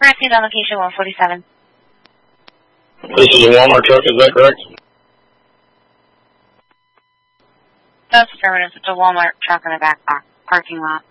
Proceed on location 147. This is a Walmart truck, is that correct? That's affirmative. It's a Walmart truck in the back parking lot.